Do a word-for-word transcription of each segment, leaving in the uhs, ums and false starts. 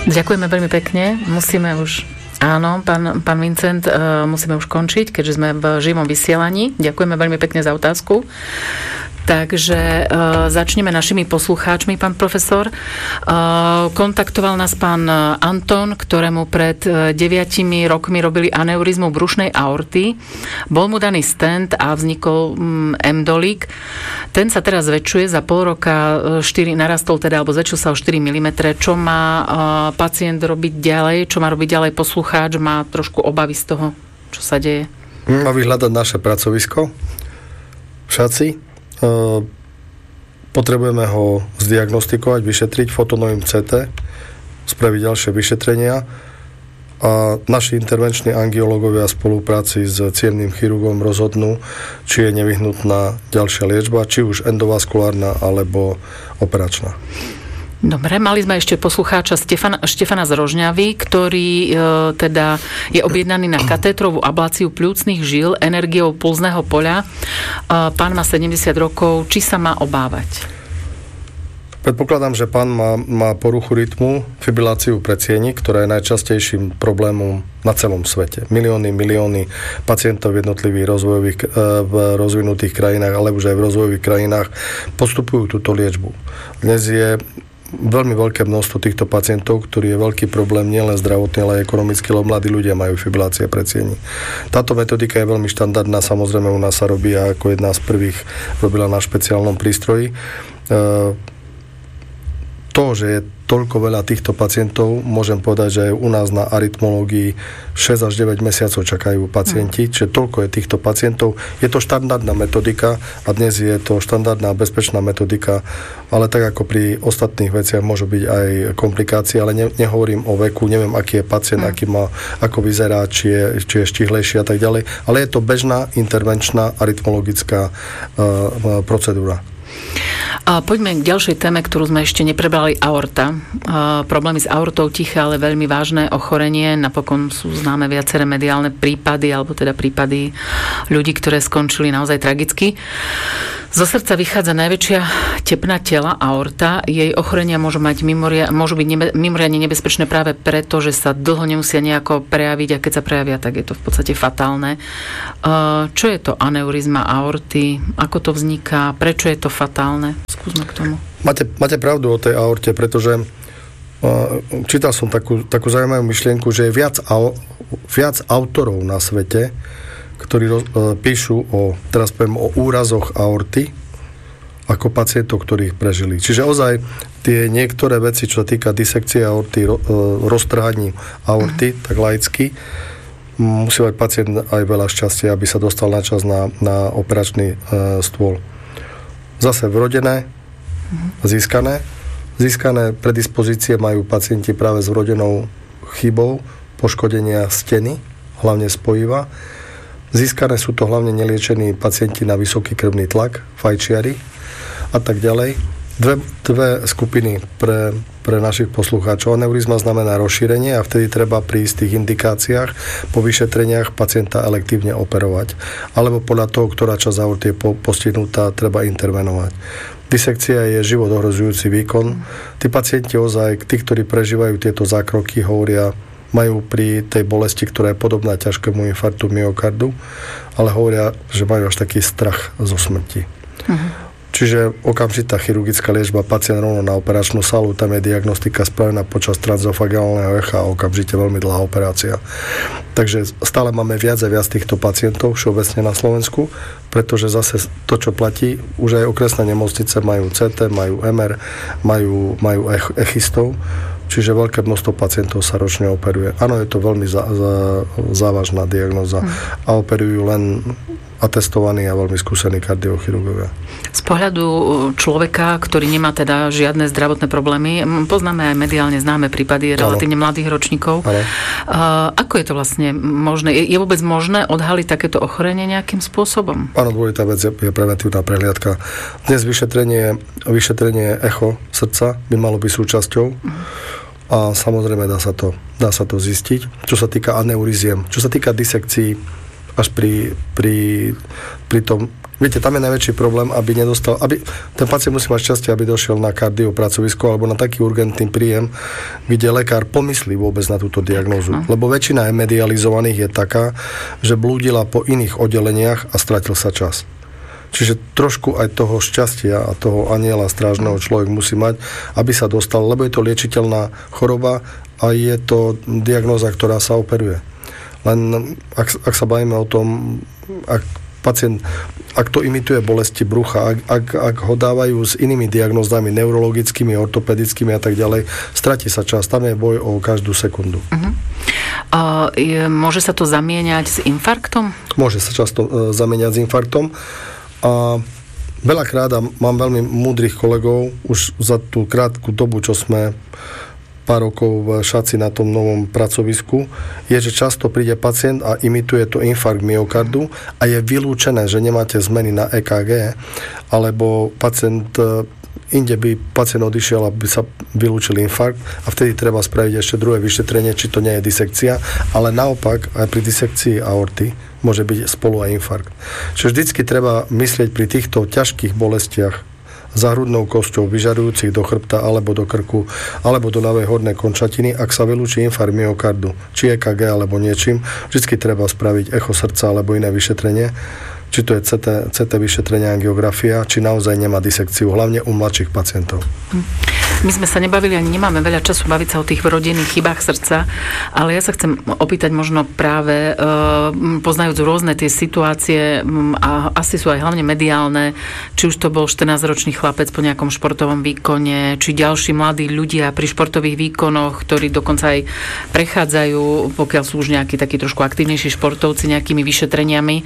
Ďakujeme veľmi pekne. Musíme už... Áno, pán, pán Vincent, uh, musíme už končiť, keďže sme v živom vysielaní. Ďakujeme veľmi pekne za otázku. Takže uh, začneme našimi poslucháčmi, pán profesor. Uh, kontaktoval nás pán Anton, ktorému pred uh, deviatimi rokmi robili aneurizmu brušnej aorty. Bol mu daný stent a vznikol um, emdolík. Ten sa teraz zväčšuje, za pol roka štyri, narastol teda, alebo zväčšil sa o štyri milimetre. Čo má uh, pacient robiť ďalej? Čo má robiť ďalej poslucháč? Má trošku obavy z toho, čo sa deje. Má vyhľadať naše pracovisko v Šaci. Potrebujeme ho zdiagnostikovať, vyšetriť fotonovým cé té, spraviť ďalšie vyšetrenia a naši intervenční angiológovia v spolupráci s cievnym chirurgom rozhodnú, či je nevyhnutná ďalšia liečba, či už endovaskulárna alebo operačná. Dobre, mali sme ešte poslucháča Štefana, Štefana z Rožňavy, ktorý e, teda je objednaný na katétrovú abláciu pľúcnych žil energiou pulzného poľa. E, pán má sedemdesiat rokov. Či sa má obávať? Predpokladám, že pán má, má poruchu rytmu, fibriláciu predsieni, ktorá je najčastejším problémom na celom svete. Milióny, milióny pacientov v jednotlivých rozvojových, v rozvinutých krajinách, ale už aj v rozvojových krajinách postupujú túto liečbu. Dnes je veľmi veľké množstvo týchto pacientov, ktorý je veľký problém nielen zdravotný, ale aj ekonomický, lebo mladí ľudia majú fibrilácie predsieni. Táto metodika je veľmi štandardná, samozrejme u nás sa robí a ako jedna z prvých robila na špeciálnom prístroji. To, že je toľko veľa týchto pacientov, môžem povedať, že aj u nás na arytmológii šesť až deväť mesiacov čakajú pacienti, čiže toľko je týchto pacientov. Je to štandardná metodika a dnes je to štandardná bezpečná metodika, ale tak ako pri ostatných veciach môžu byť aj komplikácie, ale ne, nehovorím o veku, neviem, aký je pacient, mm. aký má, ako vyzerá, či je, či je štihlejší a tak ďalej, ale je to bežná intervenčná arytmologická uh, procedúra. A poďme k ďalšej téme, ktorú sme ešte neprebrali, aorta. A problémy s aortou, tiché, ale veľmi vážne ochorenie. Napokon sú známe viaceré mediálne prípady, alebo teda prípady ľudí, ktoré skončili naozaj tragicky. Zo srdca vychádza najväčšia tepna tela, aorta. Jej ochorenia môžu, mať mimoria, môžu byť nebe, mimoriadne nebezpečné práve preto, že sa dlho nemusia nejako prejaviť a keď sa prejavia, tak je to v podstate fatálne. Čo je to aneurizma aorty? Ako to vzniká? Prečo je to fatálne? Skúsme k tomu. Máte, máte pravdu o tej aorte, pretože uh, čítal som takú, takú zaujímavú myšlienku, že je viac, au, viac autorov na svete, ktorí roz, uh, píšu o, teraz poviem, o úrazoch aorty, ako pacientov, ktorých prežili. Čiže ozaj tie niektoré veci, čo sa týka disekcie aorty, ro, uh, roztrhaní aorty, uh-huh. tak laicky, musí mať pacient aj veľa šťastia, aby sa dostal na čas na, na operačný uh, stôl. Zase vrodené, získané. Získané predispozície majú pacienti práve s vrodenou chybou poškodenia steny, hlavne spojiva. Získané sú to hlavne neliečení pacienti na vysoký krvný tlak, fajčiari a tak ďalej. Dve, dve skupiny pre, pre našich poslucháčov. Aneurizma znamená rozšírenie a vtedy treba pri istých indikáciách po vyšetreniach pacienta elektívne operovať. Alebo podľa toho, ktorá časť aorty je postihnutá, treba intervenovať. Disekcia je život ohrozujúci výkon. Tí pacienti ozaj, tí, ktorí prežívajú tieto zákroky, hovoria, majú pri tej bolesti, ktorá je podobná ťažkému infarktu myokardu, ale hovoria, že majú až taký strach zo smrti. Uh-huh. Čiže okamžitá chirurgická liečba, pacient rovno na operačnú salu, tam je diagnostika spravená počas transofagálneho echa a okamžite veľmi dlhá operácia. Takže stále máme viac a viac týchto pacientov všeobecne na Slovensku, pretože zase to, čo platí, už aj okresné nemocnice majú cé té, majú em er, majú, majú ech, echistov, čiže veľké množstvo pacientov sa ročne operuje. Áno, je to veľmi zá, zá, závažná diagnóza hmm. a operujú len atestovaní a veľmi skúsení kardiochirurgovia. Z pohľadu človeka, ktorý nemá teda žiadne zdravotné problémy, poznáme aj mediálne známe prípady relatívne ano. mladých ročníkov. Ano. Ako je to vlastne možné? Je vôbec možné odhaliť takéto ochorenie nejakým spôsobom? Áno, dôležitá vec je preventívna prehliadka. Dnes vyšetrenie, vyšetrenie echo srdca by malo byť súčasťou. Uh-huh. A samozrejme dá sa to, dá sa to zistiť. Čo sa týka aneuriziem, čo sa týka disekcií, až pri, pri, pri tom, Viete, tam je najväčší problém, aby nedostal, aby ten pacient musí mať šťastie, aby došiel na kardiopracovisko alebo na taký urgentný príjem, kde lekár pomyslí vôbec na túto diagnózu. Uh-huh. Lebo väčšina medializovaných je taká, že blúdila po iných oddeleniach a stratil sa čas. Čiže trošku aj toho šťastia a toho aniela strážneho človek musí mať, aby sa dostal, lebo je to liečiteľná choroba a je to diagnóza, ktorá sa operuje. Len ak, ak sa bavíme o tom, ak pacient, ak to imituje bolesti brucha, ak, ak, ak ho dávajú s inými diagnózami, neurologickými, ortopedickými a tak ďalej, stratí sa čas. Tam je boj o každú sekundu. Uh-huh. Uh, je, môže sa to zamieňať s infarktom? Môže sa často uh, zamieňať s infarktom. A veľakrát, a mám veľmi múdrych kolegov, už za tú krátku dobu, čo sme pár rokov v Šaci na tom novom pracovisku, je, že často príde pacient a imituje to infarkt myokardu a je vylúčené, že nemáte zmeny na é ká gé, alebo pacient, inde by pacient odišiel, aby sa vylúčil infarkt a vtedy treba spraviť ešte druhé vyšetrenie, či to nie je disekcia, ale naopak aj pri disekcii aorty môže byť spolu aj infarkt. Čiže vždycky treba myslieť pri týchto ťažkých bolestiach za hrudnou kosťou, vyžarujúcich do chrbta alebo do krku, alebo do ľavej hornej končatiny, ak sa vylúči infarkt myokardu, či é ká gé alebo niečím, vždycky treba spraviť echo srdca alebo iné vyšetrenie, či to je cé té, cé té vyšetrenie, angiografia, či naozaj nemá disekciu, hlavne u mladších pacientov. My sme sa nebavili, ani nemáme veľa času baviť sa o tých rodinných chybách srdca, ale ja sa chcem opýtať možno práve, poznajúc rôzne tie situácie a asi sú aj hlavne mediálne, či už to bol štrnásťročný chlapec po nejakom športovom výkone, či ďalší mladí ľudia pri športových výkonoch, ktorí dokonca aj prechádzajú, pokiaľ sú už nejakí takí trošku aktívnejší športovci, nejakými vyšetreniami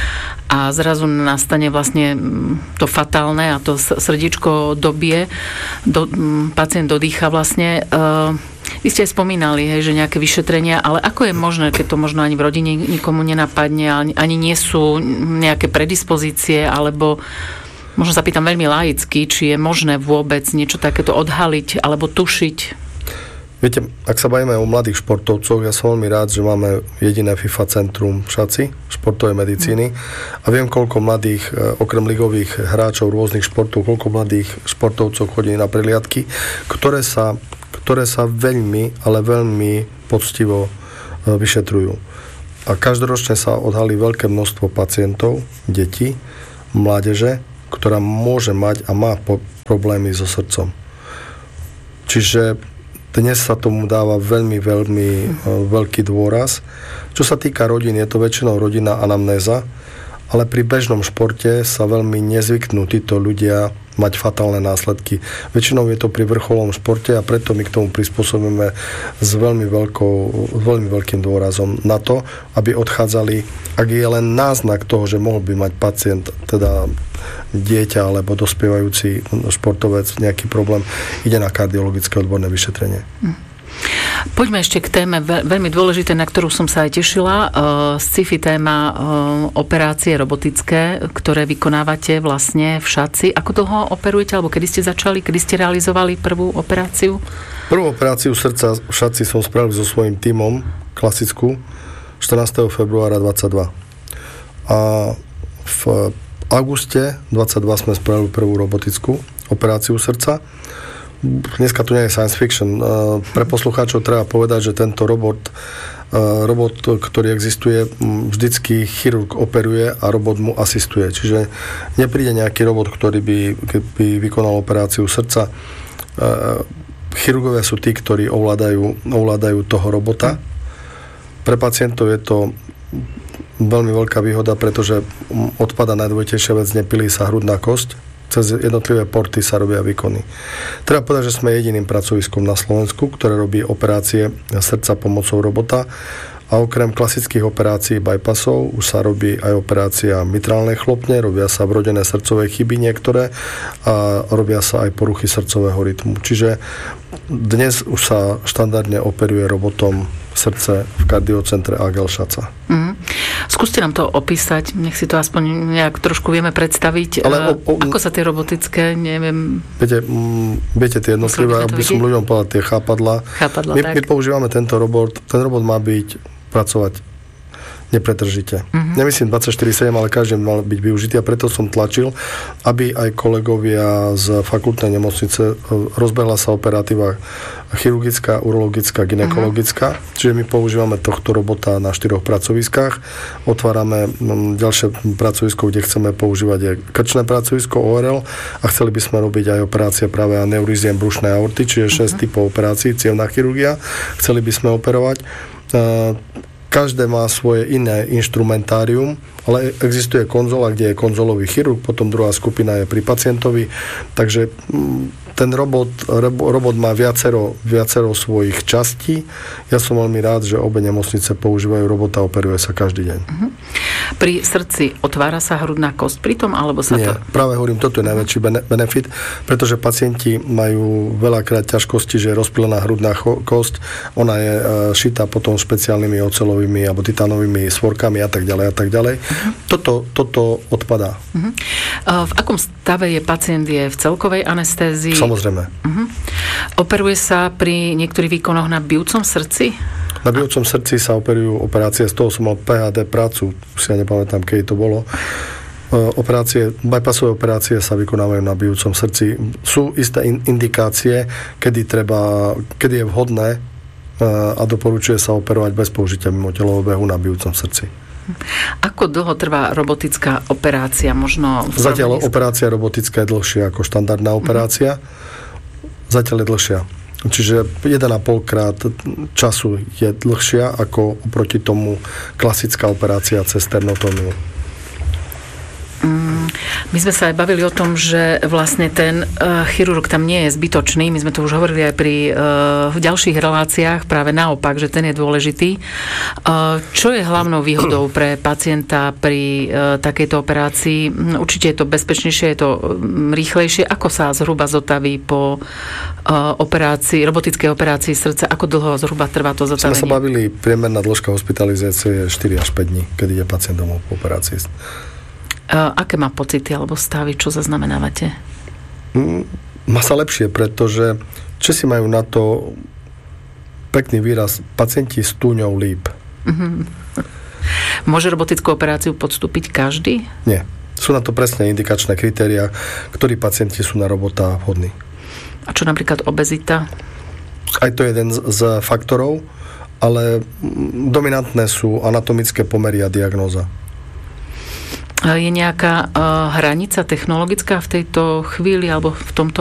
a zrazu nastane vlastne to fatálne a to srdiečko dobie, do, pacient dodýcha vlastne. Vy ste aj spomínali, hej, že nejaké vyšetrenia, ale ako je možné, keď to možno ani v rodine nikomu nenapadne, ani, ani nie sú nejaké predispozície, alebo možno sa pýtam veľmi laicky, či je možné vôbec niečo takéto odhaliť alebo tušiť? Viete, ak sa bavíme o mladých športovcoch, ja som veľmi rád, že máme jediné FIFA centrum v Šaci, športovej medicíny a viem, koľko mladých, okrem ligových hráčov rôznych športov, koľko mladých športovcov chodí na prehliadky, ktoré sa, ktoré sa veľmi, ale veľmi poctivo vyšetrujú. A každoročne sa odhalí veľké množstvo pacientov, detí, mládeže, ktorá môže mať a má po- problémy so srdcom. Čiže dnes sa tomu dáva veľmi, veľmi veľký dôraz. Čo sa týka rodín, je to väčšinou rodinná anamnéza, ale pri bežnom športe sa veľmi nezvyknú títo ľudia mať fatálne následky. Väčšinou je to pri vrcholom športe a preto my k tomu prispôsobíme s veľmi, veľkou, veľmi veľkým dôrazom na to, aby odchádzali, ak je len náznak toho, že mohol by mať pacient, teda dieťa alebo dospievajúci športovec nejaký problém, ide na kardiologické odborné vyšetrenie. Hm. Poďme ešte k téme veľmi dôležité, na ktorú som sa aj tešila. Sci-fi téma operácie robotické, ktoré vykonávate vlastne v Šaci. Ako dlho operujete, alebo kedy ste začali, kedy ste realizovali prvú operáciu? Prvú operáciu srdca v Šaci som spravil so svojím tímom, klasickú, štrnásteho februára dvadsaťdva. A v auguste dvadsaťdva sme spravili prvú robotickú operáciu srdca. Dneska tu nie je science fiction. Pre poslucháčov treba povedať, že tento robot, robot, ktorý existuje, vždycky chirurg operuje a robot mu asistuje. Čiže nepríde nejaký robot, ktorý by, by vykonal operáciu srdca. Chirurgovia sú tí, ktorí ovládajú, ovládajú toho robota. Pre pacientov je to veľmi veľká výhoda, pretože odpada najdôležitejšia vec, nepilí sa hrudná kosť. Cez jednotlivé porty sa robia výkony. Treba povedať, že sme jediným pracoviskom na Slovensku, ktoré robí operácie srdca pomocou robota a okrem klasických operácií bypassov už sa robí aj operácia mitrálnej chlopne, robia sa vrodené srdcové chyby niektoré a robia sa aj poruchy srdcového rytmu. Čiže dnes už sa štandardne operuje robotom srdce v kardiocentre á gé el Šaca. Mm. Skúste nám to opísať, nech si to aspoň nejak trošku vieme predstaviť. Ale o, o, ako sa tie robotické, neviem... Viete, m, viete tie jednotlivé, aby som ľuďom povedal, tie chápadlá. Chápadla, my, my používame tento robot, ten robot má byť, pracovať nepretržite. Mm-hmm. Nemyslím dvadsaťštyri sedem, ale každý mal byť využitý a preto som tlačil, aby aj kolegovia z fakultnej nemocnice rozbehla sa operatíva chirurgická, urologická, gynekologická. Mm-hmm. Čiže my používame tohto robota na štyroch pracoviskách. Otvárame ďalšie pracovisko, kde chceme používať aj krčné pracovisko ó er el a chceli by sme robiť aj operácie práve aneuriziem brušnej aorty, čiže šesť mm-hmm. typov operácií, cievna chirurgia. Chceli by sme operovať. Každé má svoje iné inštrumentárium, ale existuje konzola, kde je konzolový chirurg, potom druhá skupina je pri pacientovi, takže ten robot, robot má viacero, viacero svojich častí. Ja som veľmi rád, že obe nemocnice používajú robota, operuje sa každý deň. Uh-huh. Pri srdci otvára sa hrudná kosť pri tom, alebo sa Nie, to... práve hovorím, toto je najväčší benefit, pretože pacienti majú veľakrát ťažkosti, že je rozpílená hrudná kosť, ona je šitá potom špeciálnymi oceľovými alebo titánovými svorkami a tak ďalej a tak ďalej. Uh-huh. Toto, toto odpadá. Uh-huh. V akom stave je pacient? Je v celkovej anestézii? Samozrejme. Uh-huh. Operuje sa pri niektorých výkonoch na bijúcom srdci? Na bijúcom srdci sa operujú operácie, z toho som mal pé há dé prácu, si ja nepamätám, kedy to bolo. Operácie, bypassové operácie sa vykonávajú na bijúcom srdci. Sú isté indikácie, kedy treba, kedy je vhodné a doporučuje sa operovať bez použitia mimotelového behu na bijúcom srdci. Ako dlho trvá robotická operácia? Možno Zatiaľ operácia robotická je dlhšia ako štandardná operácia. Mm-hmm. Zatiaľ je dlhšia. Čiže jeden a pol krát času je dlhšia ako oproti tomu klasická operácia cez sternotómiu. My sme sa aj bavili o tom, že vlastne ten uh, chirurg tam nie je zbytočný. My sme to už hovorili aj pri uh, v ďalších reláciách, práve naopak, že ten je dôležitý. Uh, čo je hlavnou výhodou pre pacienta pri uh, takejto operácii? Určite je to bezpečnejšie, je to rýchlejšie. Ako sa zhruba zotaví po uh, operácii, robotickej operácii srdca? Ako dlho zhruba trvá to zotavenie? Sme sa bavili, priemerná dĺžka hospitalizácie je štyri až päť dní, keď ide pacient domov po operácii. Uh, aké má pocity alebo stavy? Čo zaznamenávate? Mm, má sa lepšie, pretože Česi majú na to pekný výraz pacienti s túňou líp. Uh-huh. Môže robotickú operáciu podstúpiť každý? Nie. Sú na to presne indikačné kritériá, ktorí pacienti sú na robota vhodní. A čo napríklad obezita? Aj to je jeden z, z faktorov, ale dominantné sú anatomické pomery a diagnóza. Je nejaká uh, hranica technologická v tejto chvíli alebo v tomto